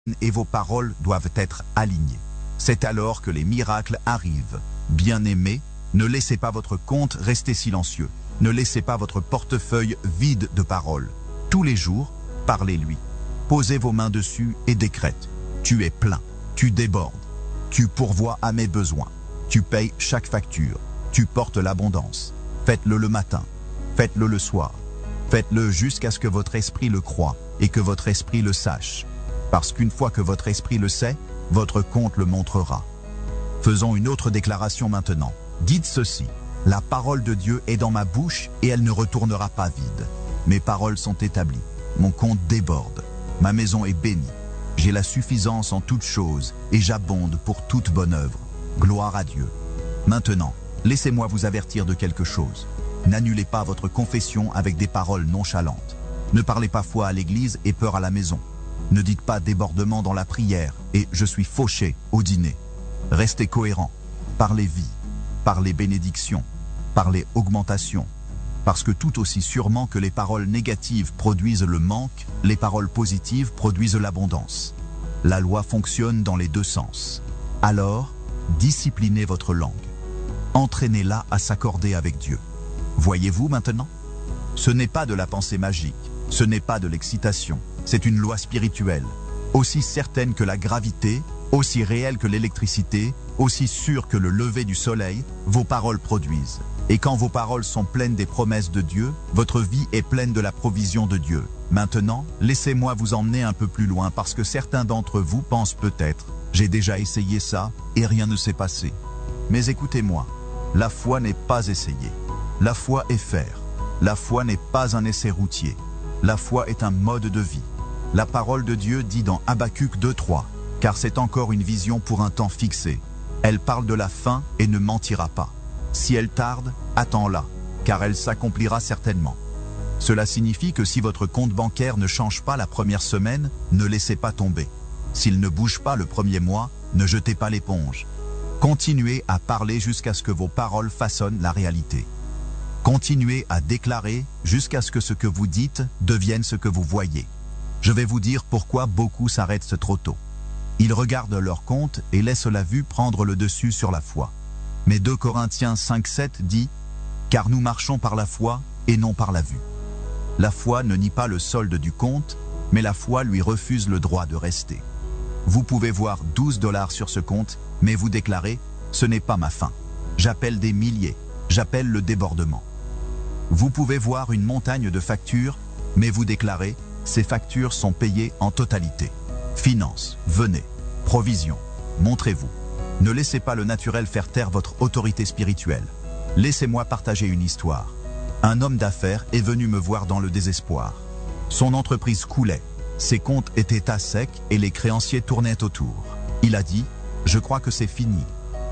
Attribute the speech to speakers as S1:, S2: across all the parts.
S1: et vos paroles doivent être alignées. C'est alors que les miracles arrivent. Bien-aimés, ne laissez pas votre compte rester silencieux. Ne laissez pas votre portefeuille vide de paroles. Tous les jours, parlez-lui. Posez vos mains dessus et décrète. Tu es plein, tu débordes, tu pourvois à mes besoins, tu payes chaque facture, tu portes l'abondance. Faites-le le matin, faites-le le soir. Faites-le jusqu'à ce que votre esprit le croie et que votre esprit le sache. Parce qu'une fois que votre esprit le sait, votre compte le montrera. Faisons une autre déclaration maintenant. Dites ceci. La parole de Dieu est dans ma bouche et elle ne retournera pas vide. Mes paroles sont établies. Mon compte déborde. Ma maison est bénie. J'ai la suffisance en toutes choses et j'abonde pour toute bonne œuvre. Gloire à Dieu. Maintenant, laissez-moi vous avertir de quelque chose. N'annulez pas votre confession avec des paroles nonchalantes. Ne parlez pas foi à l'église et peur à la maison. Ne dites pas débordement dans la prière et je suis fauché au dîner. Restez cohérent. Parlez vie. Parlez bénédiction. Parlez augmentation. Parce que tout aussi sûrement que les paroles négatives produisent le manque, les paroles positives produisent l'abondance. La loi fonctionne dans les deux sens. Alors, disciplinez votre langue. Entraînez-la à s'accorder avec Dieu. Voyez-vous maintenant? Ce n'est pas de la pensée magique, ce n'est pas de l'excitation, c'est une loi spirituelle, aussi certaine que la gravité, aussi réelle que l'électricité, aussi sûre que le lever du soleil, vos paroles produisent. Et quand vos paroles sont pleines des promesses de Dieu, votre vie est pleine de la provision de Dieu. Maintenant, laissez-moi vous emmener un peu plus loin parce que certains d'entre vous pensent peut-être « J'ai déjà essayé ça et rien ne s'est passé ». Mais écoutez-moi, la foi n'est pas essayée. La foi est faire. La foi n'est pas un essai routier. La foi est un mode de vie. La parole de Dieu dit dans Habacuc 2:3, car c'est encore une vision pour un temps fixé. Elle parle de la fin et ne mentira pas. Si elle tarde, attends-la, car elle s'accomplira certainement. Cela signifie que si votre compte bancaire ne change pas la première semaine, ne laissez pas tomber. S'il ne bouge pas le premier mois, ne jetez pas l'éponge. Continuez à parler jusqu'à ce que vos paroles façonnent la réalité. Continuez à déclarer jusqu'à ce que vous dites devienne ce que vous voyez. Je vais vous dire pourquoi beaucoup s'arrêtent trop tôt. Ils regardent leur compte et laissent la vue prendre le dessus sur la foi. Mais 2 Corinthiens 5:7 dit « Car nous marchons par la foi et non par la vue ». La foi ne nie pas le solde du compte, mais la foi lui refuse le droit de rester. Vous pouvez voir $12 sur ce compte, mais vous déclarez « Ce n'est pas ma fin. J'appelle des milliers. J'appelle le débordement. » Vous pouvez voir une montagne de factures, mais vous déclarez « Ces factures sont payées en totalité. Finances, venez. Provision, montrez-vous. » Ne laissez pas le naturel faire taire votre autorité spirituelle. Laissez-moi partager une histoire. Un homme d'affaires est venu me voir dans le désespoir. Son entreprise coulait, ses comptes étaient à sec et les créanciers tournaient autour. Il a dit « Je crois que c'est fini. »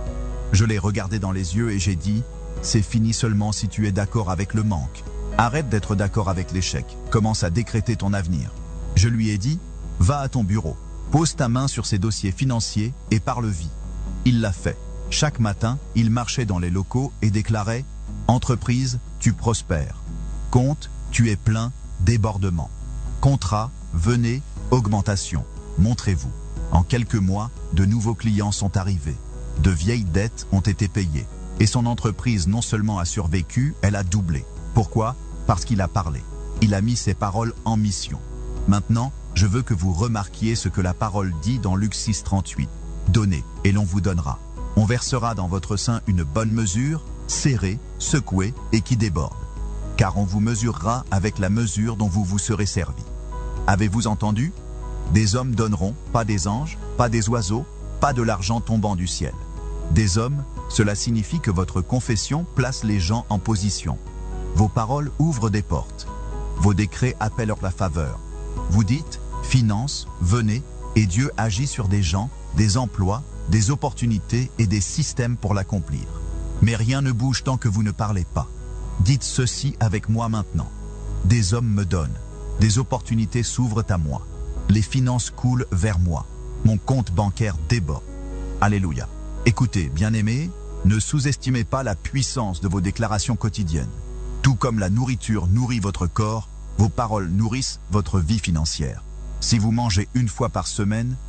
S1: Je l'ai regardé dans les yeux et j'ai dit « C'est fini seulement si tu es d'accord avec le manque. Arrête d'être d'accord avec l'échec. Commence à décréter ton avenir. » Je lui ai dit « Va à ton bureau. Pose ta main sur ces dossiers financiers et parle vie. » Il l'a fait. Chaque matin, il marchait dans les locaux et déclarait « Entreprise, tu prospères. Compte, tu es plein, débordement. Contrat, venez, augmentation. Montrez-vous. » En quelques mois, de nouveaux clients sont arrivés. De vieilles dettes ont été payées. Et son entreprise non seulement a survécu, elle a doublé. Pourquoi? Parce qu'il a parlé. Il a mis ses paroles en mission. Maintenant, je veux que vous remarquiez ce que la parole dit dans Luc 6:38. Donnez, et l'on vous donnera. On versera dans votre sein une bonne mesure, serrée, secouée et qui déborde. Car on vous mesurera avec la mesure dont vous vous serez servi. Avez-vous entendu? Des hommes donneront, pas des anges, pas des oiseaux, pas de l'argent tombant du ciel. Des hommes, cela signifie que votre confession place les gens en position. Vos paroles ouvrent des portes. Vos décrets appellent la faveur. Vous dites, finance, venez, et Dieu agit sur des gens, des emplois, des opportunités et des systèmes pour l'accomplir. Mais rien ne bouge tant que vous ne parlez pas. Dites ceci avec moi maintenant. Des hommes me donnent, des opportunités s'ouvrent à moi. Les finances coulent vers moi. Mon compte bancaire déborde. Alléluia. Écoutez, bien-aimés, ne sous-estimez pas la puissance de vos déclarations quotidiennes. Tout comme la nourriture nourrit votre corps, vos paroles nourrissent votre vie financière. Si vous mangez une fois par semaine,